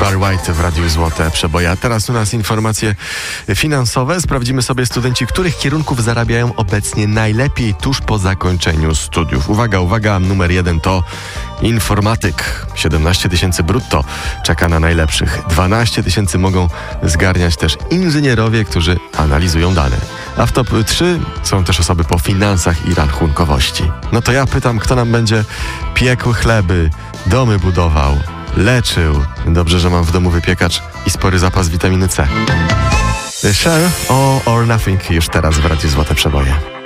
Barry White w Radiu Złote Przeboje. A teraz u nas informacje finansowe. Sprawdzimy sobie, studenci których kierunków zarabiają obecnie najlepiej tuż po zakończeniu studiów. Uwaga, uwaga, numer 1 to informatyk. 17 tysięcy brutto czeka na najlepszych. 12 tysięcy mogą zgarniać też inżynierowie, którzy analizują dane. A w top 3 są też osoby po finansach i rachunkowości. No to ja pytam, kto nam będzie piekł chleby, domy budował, leczył. Dobrze, że mam w domu wypiekacz i spory zapas witaminy C. Cher, All or Nothing już teraz w Radiu Złote Przeboje.